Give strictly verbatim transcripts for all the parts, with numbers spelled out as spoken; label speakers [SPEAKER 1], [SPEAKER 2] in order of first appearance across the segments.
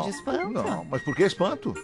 [SPEAKER 1] de espanto.
[SPEAKER 2] Não, mas por que espanto?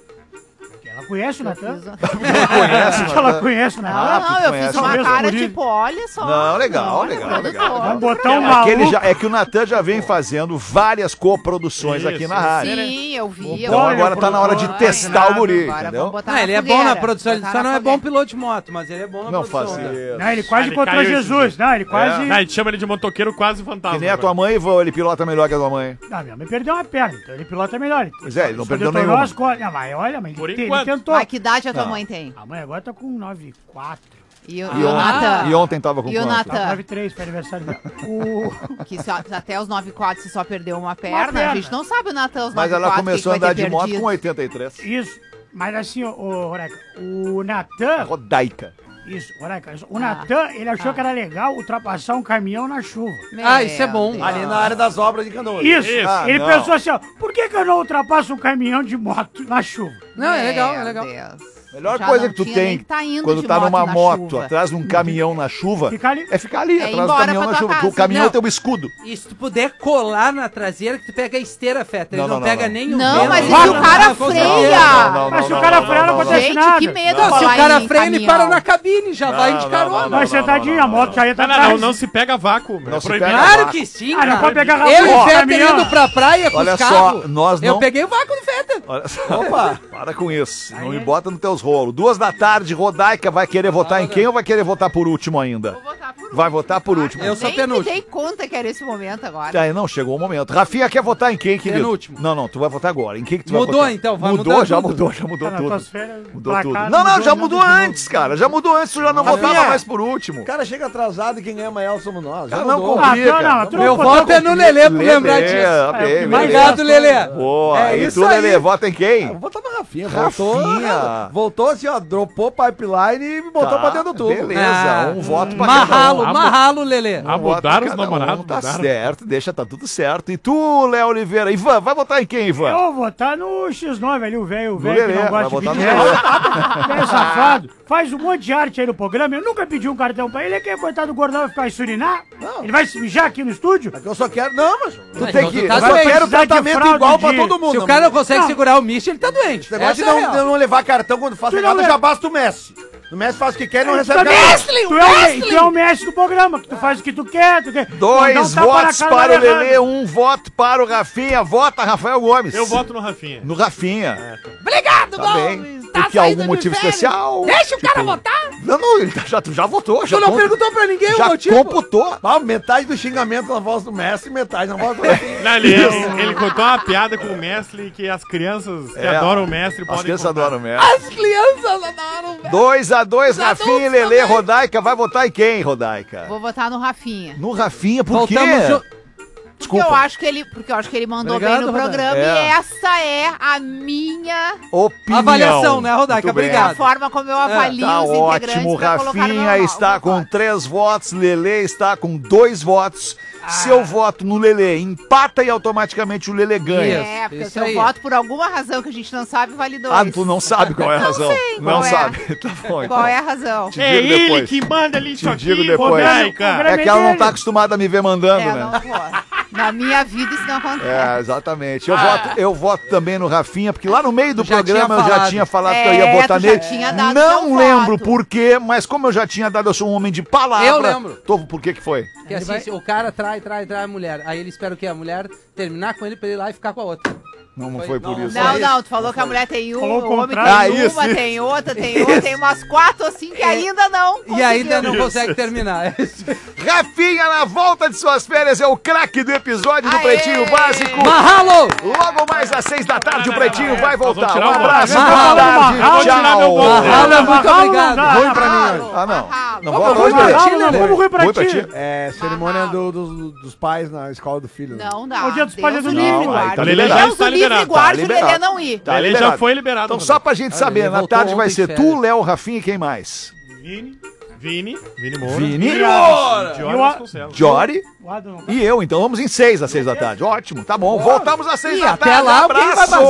[SPEAKER 3] Ela conhece o Natan?
[SPEAKER 1] Fiz-
[SPEAKER 2] Ela conhece,
[SPEAKER 3] Acho que ela conhece o
[SPEAKER 1] Não,
[SPEAKER 3] Natan.
[SPEAKER 2] Ah,
[SPEAKER 1] não,
[SPEAKER 2] tu
[SPEAKER 1] eu
[SPEAKER 2] conhece
[SPEAKER 1] fiz uma
[SPEAKER 3] mesmo
[SPEAKER 1] cara
[SPEAKER 3] por isso.
[SPEAKER 1] tipo, olha só.
[SPEAKER 2] Não, legal,
[SPEAKER 1] Olha,
[SPEAKER 2] legal,
[SPEAKER 1] produtor.
[SPEAKER 2] legal.
[SPEAKER 3] Vamos botar um
[SPEAKER 2] Aquele
[SPEAKER 3] maluco.
[SPEAKER 2] já, é que o Natan já vem fazendo várias coproduções
[SPEAKER 4] Isso,
[SPEAKER 2] aqui na rádio.
[SPEAKER 1] Sim, eu vi.
[SPEAKER 2] Então
[SPEAKER 1] eu vi.
[SPEAKER 2] agora tá na hora de
[SPEAKER 1] Agora,
[SPEAKER 2] testar o guri,
[SPEAKER 1] agora
[SPEAKER 2] entendeu?
[SPEAKER 1] vamos botar
[SPEAKER 5] Não,
[SPEAKER 1] na
[SPEAKER 5] ele é bom
[SPEAKER 1] fogueira.
[SPEAKER 5] na produção, ele
[SPEAKER 1] Botar
[SPEAKER 5] só
[SPEAKER 1] na
[SPEAKER 5] não é bom
[SPEAKER 1] fogueira.
[SPEAKER 5] piloto de moto, mas ele é bom na
[SPEAKER 2] Não
[SPEAKER 5] produção.
[SPEAKER 2] faça
[SPEAKER 5] né?
[SPEAKER 2] isso.
[SPEAKER 3] Não, ele quase
[SPEAKER 4] Ele
[SPEAKER 3] encontrou
[SPEAKER 4] caiu
[SPEAKER 3] Jesus.
[SPEAKER 4] esse
[SPEAKER 3] Não, ele quase...
[SPEAKER 4] Ah, a gente chama ele de motoqueiro quase fantasma.
[SPEAKER 2] Que nem a
[SPEAKER 4] agora.
[SPEAKER 2] tua mãe, Ivan, ele pilota melhor que a tua mãe.
[SPEAKER 3] Não, minha mãe perdeu uma perna, então ele pilota melhor. Ele
[SPEAKER 2] Pois é, ele não
[SPEAKER 3] só
[SPEAKER 2] perdeu
[SPEAKER 3] detorou
[SPEAKER 2] nenhuma.
[SPEAKER 3] as costas. Não, mas olha, mas
[SPEAKER 4] Por
[SPEAKER 3] ele, ele
[SPEAKER 4] enquanto.
[SPEAKER 3] tentou.
[SPEAKER 1] Mas que idade a tua
[SPEAKER 2] Não.
[SPEAKER 1] mãe tem?
[SPEAKER 3] A mãe agora tá com nove vírgula quatro.
[SPEAKER 1] E o,
[SPEAKER 2] E,
[SPEAKER 1] e o
[SPEAKER 2] ontem,
[SPEAKER 1] Natan?
[SPEAKER 2] e ontem tava com
[SPEAKER 1] E o
[SPEAKER 2] quanto?
[SPEAKER 3] Tá
[SPEAKER 1] Natan?
[SPEAKER 3] com nove vírgula três, foi aniversário dela. O...
[SPEAKER 1] Que só- até os nove vírgula quatro você só perdeu uma perna.
[SPEAKER 3] perna.
[SPEAKER 1] A gente não sabe o Natan, os
[SPEAKER 2] Mas
[SPEAKER 1] nove vírgula
[SPEAKER 2] ela
[SPEAKER 1] quatro,
[SPEAKER 2] começou a
[SPEAKER 1] que que vai
[SPEAKER 2] andar
[SPEAKER 1] ter
[SPEAKER 2] de moto
[SPEAKER 1] perdido.
[SPEAKER 2] com oitenta e três.
[SPEAKER 3] Isso. Mas assim, ô, ô Roreca, o Natan...
[SPEAKER 2] Rodaica.
[SPEAKER 3] Isso, Roreca, o
[SPEAKER 1] Ah.
[SPEAKER 3] Natan, ele achou
[SPEAKER 1] Ah.
[SPEAKER 3] que era legal ultrapassar um caminhão na chuva.
[SPEAKER 1] Meu
[SPEAKER 5] Ah, isso é bom.
[SPEAKER 1] Deus.
[SPEAKER 6] Ali na área das obras de Canoas.
[SPEAKER 3] Isso,
[SPEAKER 4] Isso.
[SPEAKER 2] Ah,
[SPEAKER 3] ele
[SPEAKER 2] não.
[SPEAKER 3] pensou assim, ó, por que que eu não ultrapasso um caminhão de moto na chuva?
[SPEAKER 5] Não, é legal, é
[SPEAKER 1] Meu
[SPEAKER 5] legal.
[SPEAKER 1] Deus.
[SPEAKER 2] Melhor
[SPEAKER 1] Já
[SPEAKER 2] coisa
[SPEAKER 1] não
[SPEAKER 2] que tu
[SPEAKER 1] tinha
[SPEAKER 2] tem
[SPEAKER 1] nem que tá indo
[SPEAKER 2] quando
[SPEAKER 1] de
[SPEAKER 2] tá
[SPEAKER 1] moto
[SPEAKER 2] numa
[SPEAKER 1] na
[SPEAKER 2] moto,
[SPEAKER 1] chuva.
[SPEAKER 2] atrás de um caminhão na chuva,
[SPEAKER 3] Ficar ali.
[SPEAKER 2] é ficar ali,
[SPEAKER 1] É
[SPEAKER 2] atrás do
[SPEAKER 1] embora
[SPEAKER 2] caminhão
[SPEAKER 1] pra
[SPEAKER 2] na
[SPEAKER 1] tua
[SPEAKER 2] chuva, porque o
[SPEAKER 1] casa.
[SPEAKER 2] caminhão
[SPEAKER 5] Não.
[SPEAKER 2] tem um escudo.
[SPEAKER 5] E se tu puder colar na traseira, que tu pega a esteira, Feta. Ele
[SPEAKER 2] Não,
[SPEAKER 5] não,
[SPEAKER 2] não, não,
[SPEAKER 5] pega
[SPEAKER 2] não.
[SPEAKER 5] nem o
[SPEAKER 1] Não,
[SPEAKER 5] vento.
[SPEAKER 1] mas e
[SPEAKER 3] se
[SPEAKER 1] se
[SPEAKER 3] o
[SPEAKER 1] o cara
[SPEAKER 5] com
[SPEAKER 1] freia?
[SPEAKER 5] certeza.
[SPEAKER 2] Não,
[SPEAKER 3] Mas se
[SPEAKER 2] não,
[SPEAKER 3] o cara
[SPEAKER 2] não,
[SPEAKER 3] frear, não
[SPEAKER 2] não, não.
[SPEAKER 3] acontece
[SPEAKER 1] Gente,
[SPEAKER 3] nada.
[SPEAKER 1] que medo
[SPEAKER 5] Não, se
[SPEAKER 1] falar
[SPEAKER 5] o cara
[SPEAKER 1] em
[SPEAKER 5] freia, ele
[SPEAKER 1] caminhão.
[SPEAKER 5] para na cabine, já vai de
[SPEAKER 2] não,
[SPEAKER 5] carona.
[SPEAKER 2] não,
[SPEAKER 3] Vai sentadinho, a moto já entra
[SPEAKER 4] Não, não,
[SPEAKER 3] atrás.
[SPEAKER 4] não, não se pega vácuo, meu.
[SPEAKER 2] Não
[SPEAKER 4] É
[SPEAKER 2] se
[SPEAKER 4] proibido.
[SPEAKER 2] pega.
[SPEAKER 5] Claro que sim,
[SPEAKER 3] Ah, não
[SPEAKER 5] cara.
[SPEAKER 3] pode pegar
[SPEAKER 5] Eu e
[SPEAKER 3] Ó,
[SPEAKER 5] o Feta
[SPEAKER 3] caminhão.
[SPEAKER 5] indo pra praia com
[SPEAKER 2] Olha
[SPEAKER 5] os
[SPEAKER 2] só,
[SPEAKER 5] carros.
[SPEAKER 2] nós
[SPEAKER 5] Eu
[SPEAKER 2] não-
[SPEAKER 5] peguei o vácuo do Feta.
[SPEAKER 2] Olha só, opa, para com isso. Não me bota nos teus rolos. Duas da tarde, Rodaica vai querer votar em quem ou vai querer votar por último ainda?
[SPEAKER 1] Vou votar por
[SPEAKER 2] Vai
[SPEAKER 1] último,
[SPEAKER 2] votar por
[SPEAKER 1] claro.
[SPEAKER 2] último.
[SPEAKER 5] Eu sou
[SPEAKER 1] Nem
[SPEAKER 5] penúltimo.
[SPEAKER 1] me dei conta que era esse momento agora.
[SPEAKER 2] Aí não, chegou o momento. Rafinha quer votar em quem, querido?
[SPEAKER 5] Penúltimo.
[SPEAKER 2] Não, não, tu vai votar agora. Em quem que tu vai
[SPEAKER 5] Mudou,
[SPEAKER 2] votar?
[SPEAKER 5] então, vai
[SPEAKER 2] Mudou,
[SPEAKER 5] mudar
[SPEAKER 2] já
[SPEAKER 5] tudo.
[SPEAKER 2] mudou, já mudou
[SPEAKER 3] Tá nas
[SPEAKER 2] tudo.
[SPEAKER 3] tuas férias,
[SPEAKER 2] Mudou
[SPEAKER 3] placar,
[SPEAKER 2] tudo. Não, não,
[SPEAKER 3] mudou,
[SPEAKER 2] já
[SPEAKER 3] nada
[SPEAKER 2] mudou
[SPEAKER 3] de novo.
[SPEAKER 2] antes, cara. Já mudou antes, tu já não
[SPEAKER 6] Rafinha.
[SPEAKER 2] votava mais por último.
[SPEAKER 6] O cara chega atrasado e quem ganha amanhã somos nós. Já
[SPEAKER 2] Cara, não
[SPEAKER 6] mudou.
[SPEAKER 2] complica.
[SPEAKER 3] Ah, não, não, tu não
[SPEAKER 5] Meu
[SPEAKER 3] botou
[SPEAKER 5] voto é no Lelê por lembrar disso.
[SPEAKER 2] Ah, bem,
[SPEAKER 3] É,
[SPEAKER 2] bem,
[SPEAKER 5] Obrigado,
[SPEAKER 2] bem.
[SPEAKER 5] Lelê.
[SPEAKER 2] Boa.
[SPEAKER 5] É
[SPEAKER 2] e
[SPEAKER 5] isso
[SPEAKER 2] tu,
[SPEAKER 5] aí.
[SPEAKER 2] Lelê, vota em
[SPEAKER 6] Ah,
[SPEAKER 2] quem?
[SPEAKER 6] vou botar no Rafinha. Voltou,
[SPEAKER 2] Rafinha.
[SPEAKER 6] voltou assim, ó, dropou pipeline e me botou
[SPEAKER 2] Tá,
[SPEAKER 6] pra dentro do tubo.
[SPEAKER 2] beleza.
[SPEAKER 5] Ah,
[SPEAKER 2] um voto pra
[SPEAKER 5] Marralo,
[SPEAKER 2] cada um.
[SPEAKER 5] marralo, Lelê.
[SPEAKER 4] Ah,
[SPEAKER 2] Um voto
[SPEAKER 4] mudaram
[SPEAKER 2] pra
[SPEAKER 4] os
[SPEAKER 2] cada um.
[SPEAKER 4] namorados,
[SPEAKER 2] Tá
[SPEAKER 4] mudaram.
[SPEAKER 2] certo, deixa, tá tudo certo. E tu, Léo Oliveira? Ivan, vai votar em quem, Ivan?
[SPEAKER 3] Eu vou votar no xis nove ali, o velho, o velho que
[SPEAKER 2] Lelê,
[SPEAKER 3] não
[SPEAKER 2] vai
[SPEAKER 3] gosta de
[SPEAKER 2] votar no
[SPEAKER 3] vídeo.
[SPEAKER 2] Lelê.
[SPEAKER 3] Velho safado. Faz um monte de arte aí no programa. Eu nunca pedi um cartão pra ele. Ele quer, coitado do gordão, vai ficar em Surinar?
[SPEAKER 6] Não.
[SPEAKER 3] Ele vai se mijar aqui no estúdio?
[SPEAKER 6] É que eu só quero. Não, mas.
[SPEAKER 2] Tu
[SPEAKER 5] Mas
[SPEAKER 2] tem
[SPEAKER 5] então
[SPEAKER 2] que...
[SPEAKER 5] tu tá
[SPEAKER 6] Eu só
[SPEAKER 5] doente.
[SPEAKER 6] quero
[SPEAKER 3] Precisar de
[SPEAKER 6] tratamento
[SPEAKER 3] fralda
[SPEAKER 6] igual pra
[SPEAKER 3] de-
[SPEAKER 6] todo mundo.
[SPEAKER 5] Se o cara não consegue
[SPEAKER 3] Não.
[SPEAKER 5] segurar o Micho, ele tá doente.
[SPEAKER 6] Esse negócio de
[SPEAKER 5] Essa é a
[SPEAKER 6] não,
[SPEAKER 5] real.
[SPEAKER 6] de não levar cartão quando faz
[SPEAKER 3] Tu
[SPEAKER 6] errado,
[SPEAKER 3] não
[SPEAKER 6] já
[SPEAKER 3] leva.
[SPEAKER 6] basta o Messi. O Messi faz o que quer e não
[SPEAKER 3] Tu
[SPEAKER 6] recebe
[SPEAKER 3] também-
[SPEAKER 6] cartão.
[SPEAKER 3] tu é, o, tu é o mestre do programa, que tu faz o que tu quer. Tu quer.
[SPEAKER 2] Dois
[SPEAKER 3] Não dá um tapa na
[SPEAKER 2] votos
[SPEAKER 3] cara
[SPEAKER 2] para o
[SPEAKER 3] do errado.
[SPEAKER 2] Lelê, um voto para o Rafinha. Vota, Rafael Gomes.
[SPEAKER 4] Eu voto no Rafinha.
[SPEAKER 2] No Rafinha.
[SPEAKER 5] Obrigado,
[SPEAKER 2] Tá bem.
[SPEAKER 5] Gomes.
[SPEAKER 2] Porque
[SPEAKER 5] saindo
[SPEAKER 2] algum
[SPEAKER 5] do
[SPEAKER 2] motivo
[SPEAKER 5] inferno.
[SPEAKER 2] especial?
[SPEAKER 5] Deixa o cara votar.
[SPEAKER 2] Não, não, ele tá- já, tu já votou. Já
[SPEAKER 5] Tu não
[SPEAKER 2] comp-
[SPEAKER 5] perguntou pra ninguém
[SPEAKER 2] já
[SPEAKER 5] o motivo.
[SPEAKER 2] computou.
[SPEAKER 6] Ah, metade do xingamento na voz do Messi e metade na voz do Rafinha.
[SPEAKER 4] Não, ele, ele contou uma piada com o mestre que as crianças que
[SPEAKER 2] É,
[SPEAKER 4] adoram o mestre
[SPEAKER 2] As
[SPEAKER 4] podem
[SPEAKER 2] crianças
[SPEAKER 4] contar.
[SPEAKER 2] adoram mesmo.
[SPEAKER 5] As crianças adoram, velho.
[SPEAKER 2] dois a dois,
[SPEAKER 5] Os
[SPEAKER 2] Rafinha e
[SPEAKER 5] adultos
[SPEAKER 2] Lelê.
[SPEAKER 5] também.
[SPEAKER 2] Rodaica, vai votar em quem, Rodaica?
[SPEAKER 1] Vou votar no Rafinha.
[SPEAKER 2] No Rafinha, por
[SPEAKER 5] Voltamos
[SPEAKER 2] quê?
[SPEAKER 5] ju-
[SPEAKER 1] Porque
[SPEAKER 2] Desculpa.
[SPEAKER 1] eu acho que ele, porque eu acho que ele mandou
[SPEAKER 5] Obrigado,
[SPEAKER 1] bem no
[SPEAKER 5] Rodaica.
[SPEAKER 1] programa
[SPEAKER 2] É.
[SPEAKER 1] e essa é a minha
[SPEAKER 2] Opinião.
[SPEAKER 5] Avaliação, né, Rodaica?
[SPEAKER 2] Muito bem.
[SPEAKER 5] Obrigado.
[SPEAKER 1] a forma como eu avalio
[SPEAKER 2] Tá
[SPEAKER 1] os integrantes
[SPEAKER 2] ótimo,
[SPEAKER 1] pra colocar no
[SPEAKER 2] Rafinha
[SPEAKER 1] meu-
[SPEAKER 2] está
[SPEAKER 1] meu
[SPEAKER 2] com
[SPEAKER 1] voto.
[SPEAKER 2] três votos, Lelê está com dois votos.
[SPEAKER 1] Ah.
[SPEAKER 2] Seu voto no Lelê empata e automaticamente o Lelê ganha.
[SPEAKER 5] Isso,
[SPEAKER 1] É, porque
[SPEAKER 5] isso
[SPEAKER 1] se eu
[SPEAKER 5] aí.
[SPEAKER 1] voto por alguma razão que a gente não sabe, vale dois.
[SPEAKER 2] Ah, tu não sabe qual é a razão.
[SPEAKER 1] sei
[SPEAKER 2] não
[SPEAKER 1] qual é.
[SPEAKER 2] sabe. Tá bom, então.
[SPEAKER 1] Qual é a razão?
[SPEAKER 2] Te
[SPEAKER 4] É
[SPEAKER 2] digo
[SPEAKER 4] ele
[SPEAKER 2] depois.
[SPEAKER 4] que manda ali isso
[SPEAKER 2] Te
[SPEAKER 4] aqui,
[SPEAKER 2] digo depois.
[SPEAKER 4] Rodaica.
[SPEAKER 2] É que ela não tá acostumada a me ver mandando,
[SPEAKER 1] É,
[SPEAKER 2] né?
[SPEAKER 1] não vou. Na minha vida isso não acontece.
[SPEAKER 2] É, exatamente. Eu, voto, eu voto também no Rafinha, porque lá no meio do
[SPEAKER 5] Tu já
[SPEAKER 2] programa
[SPEAKER 5] tinha
[SPEAKER 2] eu já
[SPEAKER 5] falado.
[SPEAKER 2] tinha falado que eu
[SPEAKER 1] É,
[SPEAKER 2] ia votar
[SPEAKER 1] tu já
[SPEAKER 2] nele.
[SPEAKER 1] tinha dado
[SPEAKER 2] Não
[SPEAKER 1] teu
[SPEAKER 2] lembro
[SPEAKER 1] voto.
[SPEAKER 2] por quê, mas como eu já tinha dado, eu sou um homem de palavra.
[SPEAKER 5] Eu lembro.
[SPEAKER 2] Tô, por que que foi?
[SPEAKER 5] Que assim, se o cara trai, trai, trai a mulher. Aí ele espera o quê? A mulher terminar com ele pra ele ir lá e ficar com a outra.
[SPEAKER 2] Não, não
[SPEAKER 5] Foi-
[SPEAKER 2] foi por
[SPEAKER 5] não,
[SPEAKER 2] isso.
[SPEAKER 1] Não,
[SPEAKER 5] isso,
[SPEAKER 1] não, tu falou que a mulher tem um,
[SPEAKER 3] Falou o
[SPEAKER 1] o homem
[SPEAKER 3] contrário.
[SPEAKER 2] Ah,
[SPEAKER 1] tem
[SPEAKER 2] isso,
[SPEAKER 1] uma,
[SPEAKER 2] isso.
[SPEAKER 1] tem outra, tem outra, tem umas quatro assim que ainda não
[SPEAKER 5] E ainda não
[SPEAKER 1] conseguiram.
[SPEAKER 5] consegue terminar. É isso.
[SPEAKER 2] Rafinha, na volta de suas férias, é o craque do episódio do
[SPEAKER 1] Aê!
[SPEAKER 2] Pretinho Básico.
[SPEAKER 5] Mahalo!
[SPEAKER 2] Logo mais às seis da tarde, o Pretinho vai
[SPEAKER 4] Nós vamos
[SPEAKER 2] voltar.
[SPEAKER 4] tirar
[SPEAKER 2] Um
[SPEAKER 4] o
[SPEAKER 2] abraço,
[SPEAKER 4] voto.
[SPEAKER 2] boa
[SPEAKER 3] Mahalo,
[SPEAKER 2] tarde,
[SPEAKER 3] Mahalo.
[SPEAKER 4] Vou tirar meu voto.
[SPEAKER 2] tchau.
[SPEAKER 5] Mahalo, muito
[SPEAKER 3] Mahalo,
[SPEAKER 5] obrigado.
[SPEAKER 3] não dá.
[SPEAKER 6] Ruim pra mim hoje.
[SPEAKER 2] Ah, não.
[SPEAKER 1] Mahalo.
[SPEAKER 2] Não
[SPEAKER 5] Ô,
[SPEAKER 2] vota
[SPEAKER 5] mas
[SPEAKER 2] hoje,
[SPEAKER 5] ruim
[SPEAKER 2] Lelê.
[SPEAKER 5] pra ti,
[SPEAKER 3] Não, não,
[SPEAKER 5] Lelê.
[SPEAKER 3] vamos ruim pra
[SPEAKER 2] Ruim pra
[SPEAKER 3] ti.
[SPEAKER 2] ti.
[SPEAKER 6] É, cerimônia do- dos, dos pais na escola do filho. né?
[SPEAKER 1] Não dá.
[SPEAKER 3] O dia dos pais é
[SPEAKER 1] Deus
[SPEAKER 3] do
[SPEAKER 1] o livre
[SPEAKER 3] livro.
[SPEAKER 1] guarde.
[SPEAKER 2] Tá
[SPEAKER 4] Lelê já
[SPEAKER 2] liberado.
[SPEAKER 1] Deus o
[SPEAKER 4] está
[SPEAKER 1] livre
[SPEAKER 4] liberado.
[SPEAKER 1] guarde
[SPEAKER 2] Tá
[SPEAKER 1] o Lelê
[SPEAKER 2] liberado.
[SPEAKER 1] não ir.
[SPEAKER 2] Tá
[SPEAKER 4] Ele
[SPEAKER 2] liberado.
[SPEAKER 4] já foi liberado.
[SPEAKER 2] Então, só pra gente
[SPEAKER 5] Ah,
[SPEAKER 2] saber,
[SPEAKER 5] ele
[SPEAKER 2] na
[SPEAKER 5] voltou
[SPEAKER 2] tarde vai
[SPEAKER 5] ontem
[SPEAKER 2] ser
[SPEAKER 5] de
[SPEAKER 2] tu,
[SPEAKER 5] férias.
[SPEAKER 2] Léo, Rafinha e quem mais?
[SPEAKER 4] Vini, Vini, Vini Moura.
[SPEAKER 2] Vini,
[SPEAKER 3] E
[SPEAKER 4] Diori
[SPEAKER 3] o-
[SPEAKER 4] Vasconcelos.
[SPEAKER 2] Jory
[SPEAKER 3] O Adam não tá.
[SPEAKER 2] e eu. Então vamos em seis às seis da tarde. Ótimo, tá bom. Voltamos às seis
[SPEAKER 5] E
[SPEAKER 2] da
[SPEAKER 5] até
[SPEAKER 2] tarde.
[SPEAKER 5] lá, alguém vai
[SPEAKER 2] Abraço.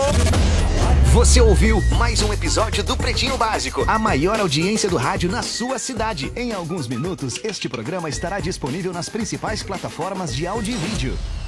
[SPEAKER 7] Você ouviu mais um episódio do Pretinho Básico, a maior audiência do rádio na sua cidade. Em alguns minutos, este programa estará disponível nas principais plataformas de áudio e vídeo.